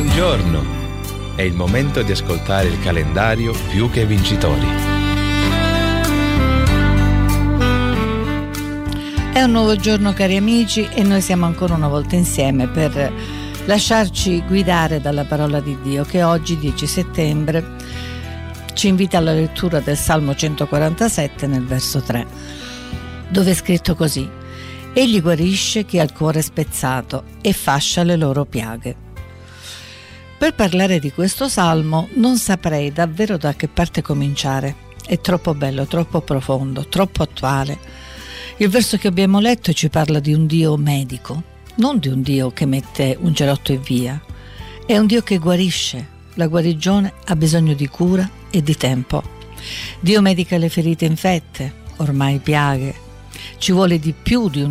Buongiorno! È il momento di ascoltare il calendario Più che Vincitori. È un nuovo giorno, cari amici, e noi siamo ancora una volta insieme per lasciarci guidare dalla parola di Dio, che oggi, 10 settembre, ci invita alla lettura del Salmo 147 nel verso 3, dove è scritto così: Egli guarisce chi ha il cuore spezzato e fascia le loro piaghe. Per parlare di questo salmo non saprei davvero da che parte cominciare. È troppo bello, troppo profondo, troppo attuale. Il verso che abbiamo letto ci parla di un Dio medico, non di un Dio che mette un gelotto e via. È un Dio che guarisce. La guarigione ha bisogno di cura e di tempo. Dio medica le ferite infette, ormai piaghe. Ci vuole di più di un